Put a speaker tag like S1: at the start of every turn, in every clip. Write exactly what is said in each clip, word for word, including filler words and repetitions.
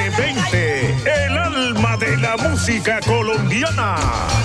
S1: veinte, el alma de la música colombiana.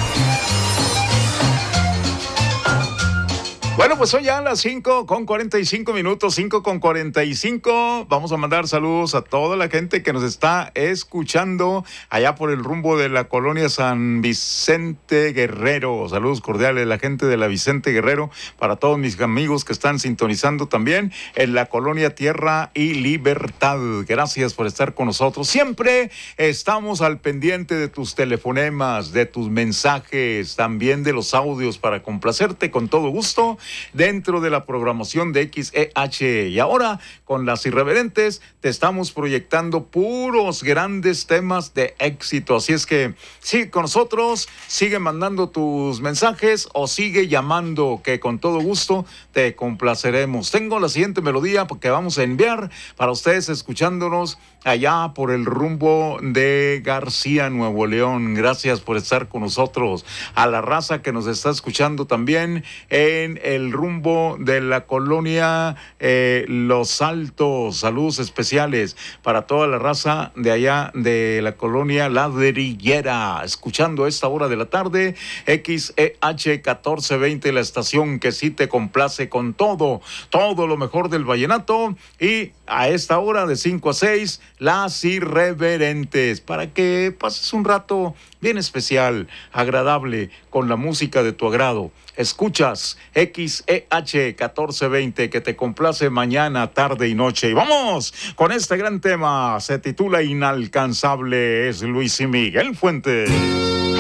S2: Bueno, pues son ya las cinco con cuarenta y cinco minutos, cinco con cuarenta y cinco. Vamos a mandar saludos a toda la gente que nos está escuchando allá por el rumbo de la colonia San Vicente Guerrero. Saludos cordiales a la gente de la Vicente Guerrero, para todos mis amigos que están sintonizando también en la colonia Tierra y Libertad. Gracias por estar con nosotros. Siempre estamos al pendiente de tus telefonemas, de tus mensajes, también de los audios para complacerte con todo gusto dentro de la programación de X E H. Y ahora, con las irreverentes, te estamos proyectando puros grandes temas de éxito. Así es que sigue con nosotros, sigue mandando tus mensajes o sigue llamando, que con todo gusto te complaceremos. Tengo la siguiente melodía que vamos a enviar para ustedes escuchándonos allá por el rumbo de García, Nuevo León. Gracias por estar con nosotros. A la raza que nos está escuchando también en el rumbo de la colonia eh, Los Altos. Saludos especiales para toda la raza de allá de la colonia Ladrillera, escuchando a esta hora de la tarde X E H catorce veinte, la estación que sí te complace con todo, todo lo mejor del vallenato. Y a esta hora de cinco a seis, las irreverentes, para que pases un rato bien especial, agradable, con la música de tu agrado. Escuchas X E H catorce veinte, que te complace mañana, tarde y noche. Y vamos con este gran tema, se titula Inalcanzable, es Luis y Miguel Fuentes.